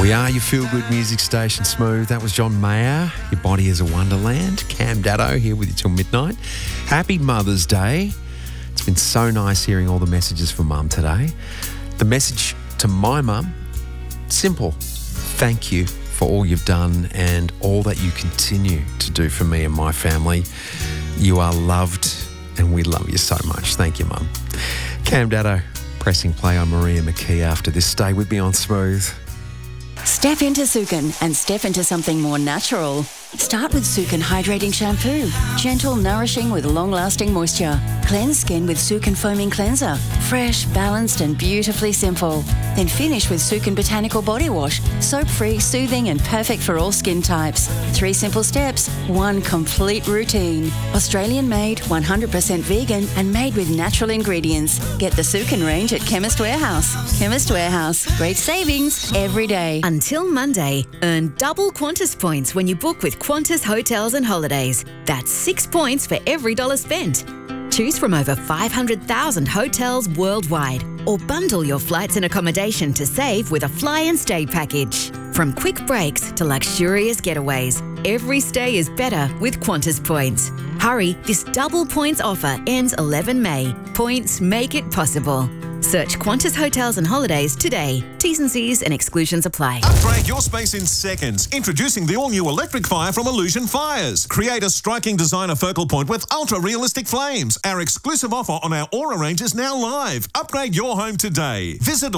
We are your feel-good music station, Smooth. That was John Mayer. Your body is a wonderland. Cam Daddo here with you till midnight. Happy Mother's Day. It's been so nice hearing all the messages from Mum today. The message to my mum, simple. Thank you for all you've done and all that you continue to do for me and my family. You are loved and we love you so much. Thank you, Mum. Cam Daddo pressing play on Maria McKee after this. Stay with me on Smooth. Step into Sukin and step into something more natural. Start with Sukin Hydrating Shampoo. Gentle, nourishing with long-lasting moisture. Cleanse skin with Sukin Foaming Cleanser. Fresh, balanced and beautifully simple. Then finish with Sukin Botanical Body Wash. Soap-free, soothing and perfect for all skin types. 3 simple steps, 1 complete routine. Australian-made, 100% vegan and made with natural ingredients. Get the Sukin range at Chemist Warehouse. Chemist Warehouse. Great savings every day. Until Monday, earn double Qantas points when you book with Qantas Hotels and Holidays. That's 6 points for every $1 spent. Choose from over 500,000 hotels worldwide or bundle your flights and accommodation to save with a fly and stay package. From quick breaks to luxurious getaways, every stay is better with Qantas points. Hurry, this double points offer ends 11 May. Points make it possible. Search Qantas Hotels and Holidays today. T's and C's and exclusions apply. Upgrade your space in seconds. Introducing the all-new electric fire from Illusion Fires. Create a striking designer focal point with ultra-realistic flames. Our exclusive offer on our Aura range is now live. Upgrade your home today. Visit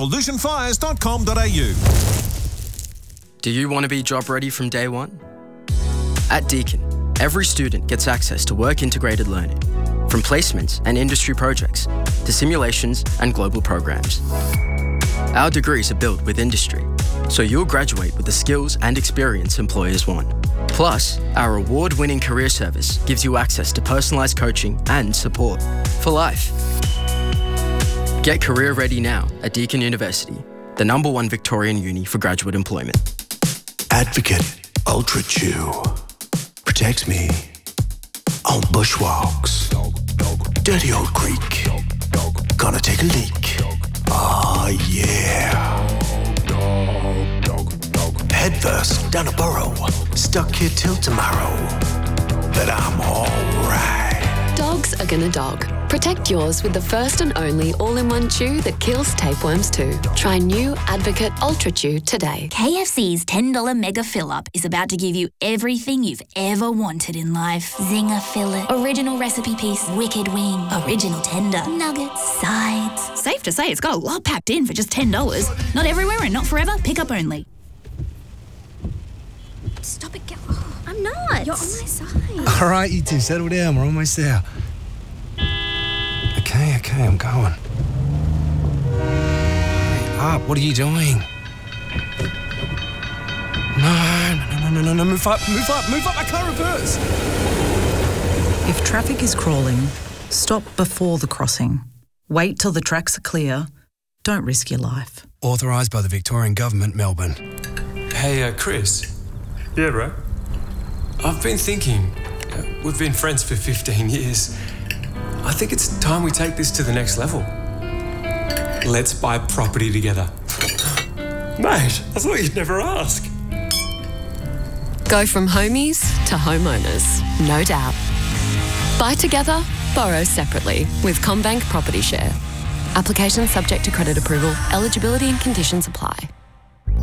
illusionfires.com.au. Do you want to be job ready from day one? At Deakin, every student gets access to work-integrated learning, from placements and industry projects to simulations and global programs. Our degrees are built with industry, so you'll graduate with the skills and experience employers want. Plus, our award-winning career service gives you access to personalised coaching and support for life. Get career ready now at Deakin University, the #1 Victorian uni for graduate employment. Advocate Ultra Chew protects me on bushwalks. Dirty old creek. Gonna take a leak. Ah, yeah. Head first down a burrow. Stuck here till tomorrow. But I'm alright. Dogs are gonna dog. Protect yours with the first and only all-in-one chew that kills tapeworms too. Try new Advocate Ultra Chew today. KFC's $10 Mega Fill-Up is about to give you everything you've ever wanted in life. Zinger fillet, original recipe piece, wicked wing, original tender, nuggets, sides. Safe to say it's got a lot packed in for just $10. Not everywhere and not forever, pick up only. Stop it, oh, I'm not. You're on my side. All right, you two, settle down. We're almost there. Okay, I'm going. Hey, up, what are you doing? No, move up, I can't reverse. If traffic is crawling, stop before the crossing. Wait till the tracks are clear. Don't risk your life. Authorised by the Victorian Government, Melbourne. Hey, Chris. Yeah, bro? I've been thinking, we've been friends for 15 years. I think it's time we take this to the next level. Let's buy property together. Mate, I thought you'd never ask. Go from homies to homeowners, no doubt. Buy together, borrow separately with CommBank Property Share. Application subject to credit approval. Eligibility and conditions apply.